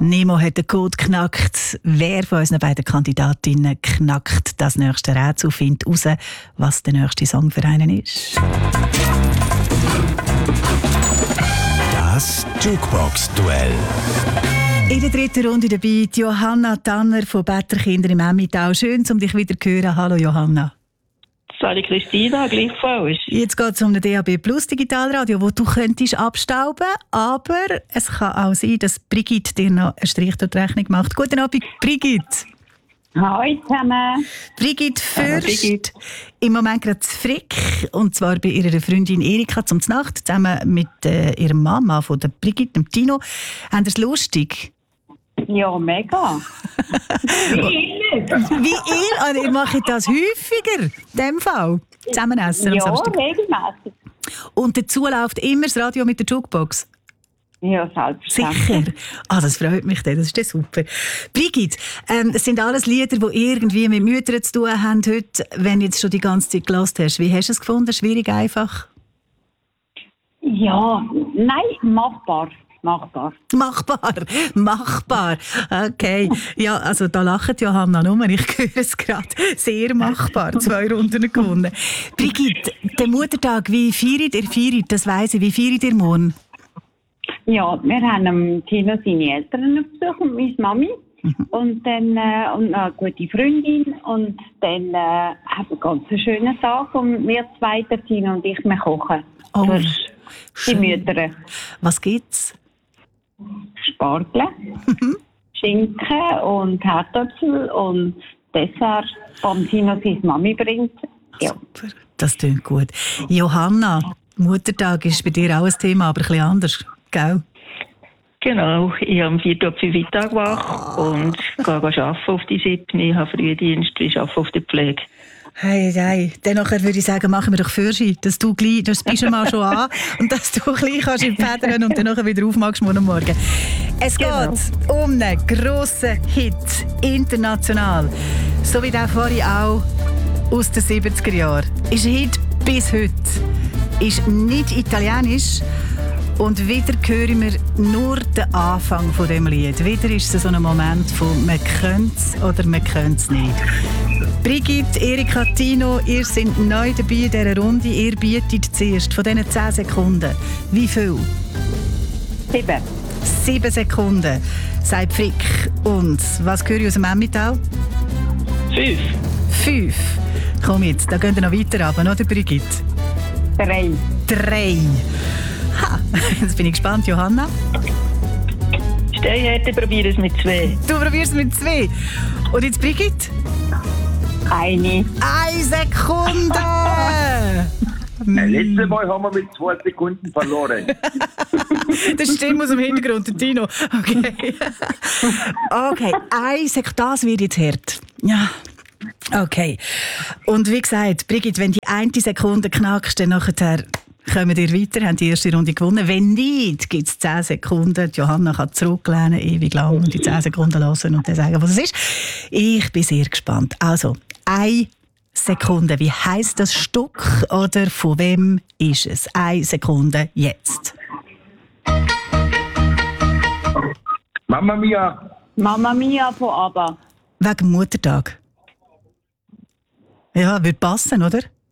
Nemo hat den Code geknackt. Wer von unseren beiden Kandidatinnen knackt das nächste Rätsel, findet heraus, was der nächste Song für einen ist. Das Jukebox-Duell. In der dritten Runde dabei die Johanna Tanner von Betterkinder im Emmental. Schön, um dich wieder zu hören. Hallo Johanna. Salut Christina, gleichfalls. Jetzt geht es um ein DAB Plus Digitalradio, wo du könntest abstauben, aber es kann auch sein, dass Brigitte dir noch einen Strich durch die Rechnung macht. Guten Abend, Brigitte. Hallo zusammen. Brigitte Fürst, im Moment gerade zu Frick, und zwar bei ihrer Freundin Erika zum Znacht, zusammen mit ihrer Mama von der Brigitte, dem Tino. Haben ihr es lustig? Ja, mega. Wie ihr? Also, ihr macht das häufiger, in dem Fall? Zusammen essen am Ja, Samstag. regelmäßig. Und dazu läuft immer das Radio mit der Jukebox? Ja, selbstverständlich. Sicher? Das freut mich, das ist super. Brigitte, es sind alles Lieder, die irgendwie mit Müttern zu tun haben heute, wenn du jetzt schon die ganze Zeit gehört hast. Wie hast du es gefunden? Schwierig, einfach? Ja, nein, machbar. Machbar. Okay. Ja, also da lacht Johanna nur. Ich höre es gerade. Sehr machbar. 2 Runden gewonnen. Brigitte, der Muttertag, wie feiert ihr? Das weiss ich. Wie feiert ihr morgen? Ja, wir haben Tino seine Eltern besucht und meine Mami. Und dann und eine gute Freundin. Und dann haben wir einen ganz schönen Tag. Und wir zwei, der Tino und ich, wir kochen. Oh, für die schön. Mütter. Was gibt's? Spargel, Schinken und Herdöpfel und Dessert, vom Tino seine Mami bringt. Ja. Super, das klingt gut. Johanna, Muttertag ist bei dir auch ein Thema, aber ein bisschen anders, gell? Genau, ich habe am 4. ab 5 Mittag wach und gehe arbeiten auf die 7. Ich habe Frühdienst, ich arbeite auf der Pflege. Hey. Dann würde ich sagen, machen wir doch Fürschi, dass du gleich das Pyjama schon an und dass du gleich kannst in die Federn und dann nachher wieder aufmachst morgen Morgen. Es geht um einen grossen Hit, international. So wie der vorhin auch aus den 70er Jahren. Ist ein Hit bis heute. Ist nicht italienisch. Und wieder hören wir nur den Anfang von dem Lied. Wieder ist es so ein Moment von «Man könnte es» oder «Man könnte es nicht». Brigitte, Erika, Tino, ihr seid neu dabei in dieser Runde. Ihr bietet zuerst von diesen 10 Sekunden. Wie viel? 7. 7 Sekunden, sagt Frick. Und was höre ich aus dem Emmental? 5. 5. Komm jetzt, da gehen wir noch weiter runter, oder Brigitte? 3. 3. Ha, jetzt bin ich gespannt, Johanna. Steinhärte, probiere es mit 2. Du probierst es mit 2. Und jetzt Brigitte? 1. 1 Sekunde! Letztes Mal haben wir mit 2 Sekunden verloren. Das stimmt aus dem Hintergrund, der Tino. Okay. Okay, 1 Sekunde, das wird jetzt hart. Ja. Okay. Und wie gesagt, Brigitte, wenn die 1 Sekunde knackst, dann nachher kommen wir weiter, haben die erste Runde gewonnen. Wenn nicht, gibt es 10 Sekunden. Die Johanna kann zurücklehnen, ewig lang, und die 10 Sekunden lassen und dann sagen, was es ist. Ich bin sehr gespannt. Also, 1 Sekunde. Wie heisst das Stück oder von wem ist es? 1 Sekunde jetzt. Mamma Mia. Mamma Mia von ABBA. Wegen Muttertag. Ja, wird passen, oder?